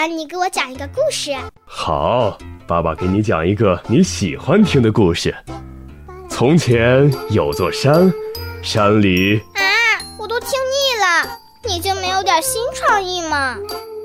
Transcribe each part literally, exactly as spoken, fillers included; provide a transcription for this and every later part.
然你给我讲一个故事。 好，爸爸给你讲一个你喜欢听的故事。从前有座山，山里…… 啊，我都听腻了，你就没有点新创意吗？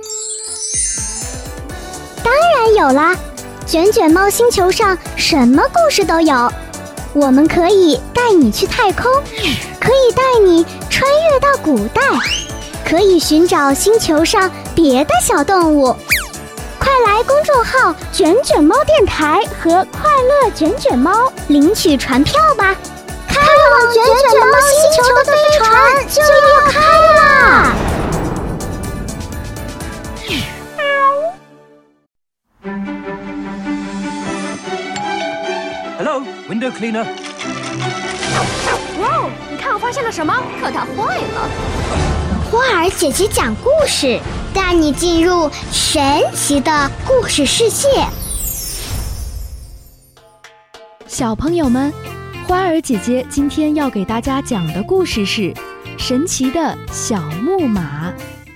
当然有啦，卷卷猫星球上什么故事都有。我们可以带你去太空，可以带你穿越到古代，可以寻找星球上别的小动物。快来公众号卷卷猫电台和快乐卷卷猫领取船票吧，开往卷卷猫星球的飞船就要开啦 ！Hello, window cleaner. 哇哦！你看我发现了什么？可它坏了。 花儿姐姐讲故事，带你进入神奇的故事世界。 小朋友们，花儿姐姐今天要给大家讲的故事是《神奇的小木马》。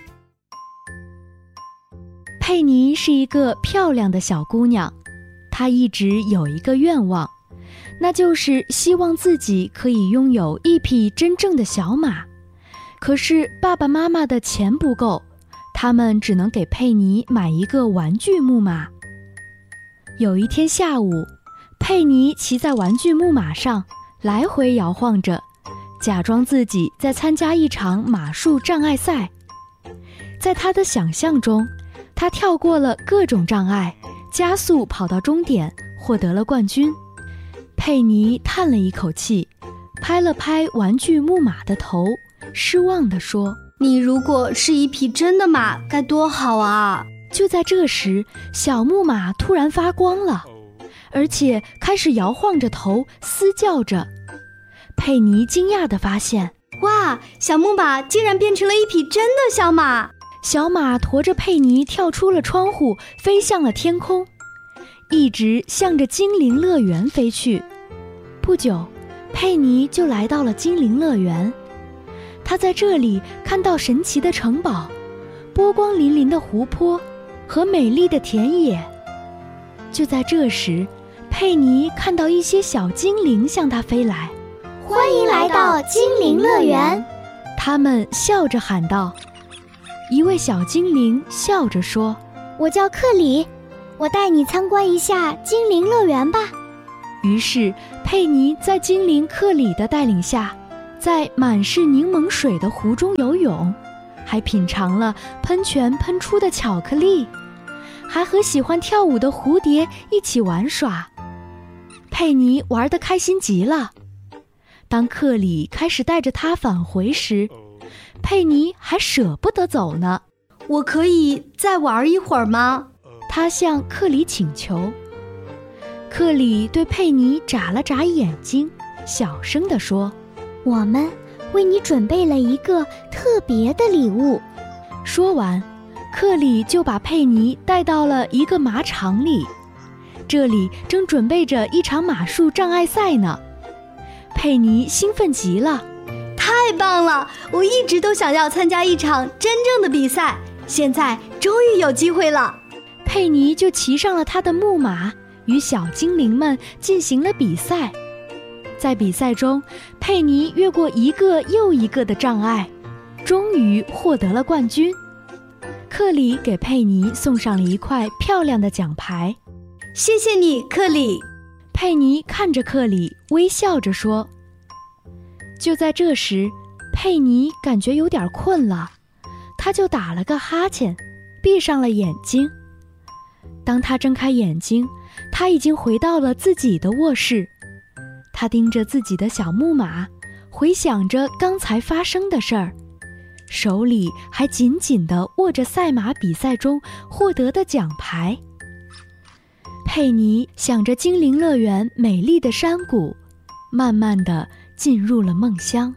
佩妮是一个漂亮的小姑娘，她一直有一个愿望，那就是希望自己可以拥有一匹真正的小马。可是爸爸妈妈的钱不够，他们只能给佩妮买一个玩具木马。有一天下午，佩妮骑在玩具木马上来回摇晃着，假装自己在参加一场马术障碍赛。在她的想象中，她跳过了各种障碍，加速跑到终点，获得了冠军。佩妮叹了一口气，拍了拍玩具木马的头，失望地说： 你如果是一匹真的马，该多好啊！ 就在这时，小木马突然发光了，而且开始摇晃着头，嘶叫着。佩妮惊讶地发现， 哇，小木马竟然变成了一匹真的小马！ 小马驮着佩妮跳出了窗户，飞向了天空，一直向着精灵乐园飞去。不久，佩妮就来到了精灵乐园。她在这里看到神奇的城堡、波光粼粼的湖泊和美丽的田野。就在这时，佩妮看到一些小精灵向她飞来。 欢迎来到精灵乐园！ 他们笑着喊道。一位小精灵笑着说： 我叫克里，我带你参观一下精灵乐园吧。 于是佩妮在精灵克里的带领下，在满是柠檬水的湖中游泳，还品尝了喷泉喷出的巧克力，还和喜欢跳舞的蝴蝶一起玩耍。佩妮玩得开心极了。当克里开始带着她返回时，佩妮还舍不得走呢。 我可以再玩一会儿吗？ 她向克里请求。克里对佩妮眨了眨眼睛，小声地说： 我们为你准备了一个特别的礼物。 说完，克里就把佩妮带到了一个马场里，这里正准备着一场马术障碍赛呢。佩妮兴奋极了， 太棒了！我一直都想要参加一场真正的比赛，现在终于有机会了。 佩妮就骑上了她的木马，与小精灵们进行了比赛。在比赛中，佩妮越过一个又一个的障碍，终于获得了冠军。克里给佩妮送上了一块漂亮的奖牌。 谢谢你，克里。 佩妮看着克里，微笑着说。就在这时，佩妮感觉有点困了，她就打了个哈欠，闭上了眼睛。当她睁开眼睛，她已经回到了自己的卧室。她盯着自己的小木马，回想着刚才发生的事儿，手里还紧紧地握着赛马比赛中获得的奖牌。佩妮想着精灵乐园美丽的山谷，慢慢地进入了梦乡。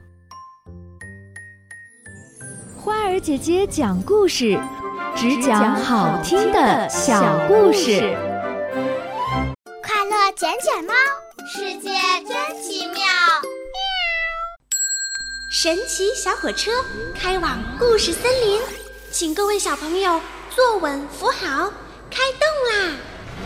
花儿姐姐讲故事，只讲好听的小故事。 快乐卷卷猫，世界真奇妙。 神奇小火车开往故事森林。 请各位小朋友坐稳扶好。